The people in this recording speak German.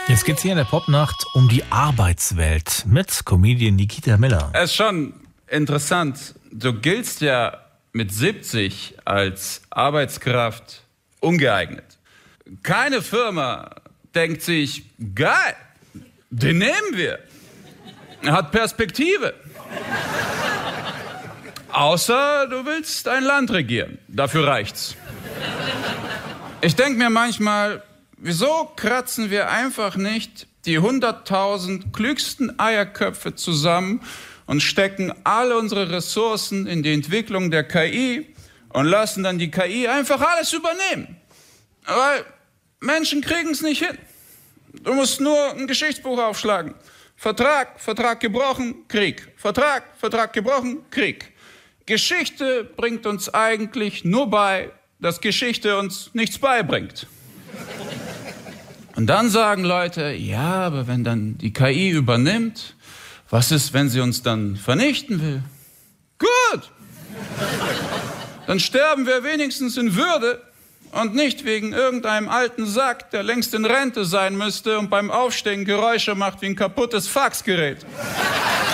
Jetzt geht's hier in der Popnacht um die Arbeitswelt mit Comedian Nikita Miller. Es ist schon interessant. Du giltst ja mit 70 als Arbeitskraft ungeeignet. Keine Firma denkt sich, geil, den nehmen wir. Er hat Perspektive. Außer du willst ein Land regieren. Dafür reicht's. Ich denke mir manchmal, wieso kratzen wir einfach nicht die 100.000 klügsten Eierköpfe zusammen und stecken alle unsere Ressourcen in die Entwicklung der KI und lassen dann die KI einfach alles übernehmen? Weil Menschen kriegen es nicht hin. Du musst nur ein Geschichtsbuch aufschlagen. Vertrag gebrochen, Krieg. Vertrag gebrochen, Krieg. Geschichte bringt uns eigentlich nur bei, dass Geschichte uns nichts beibringt. Und dann sagen Leute, ja, aber wenn dann die KI übernimmt, was ist, wenn sie uns dann vernichten will? Gut! Dann sterben wir wenigstens in Würde und nicht wegen irgendeinem alten Sack, der längst in Rente sein müsste und beim Aufstehen Geräusche macht wie ein kaputtes Faxgerät.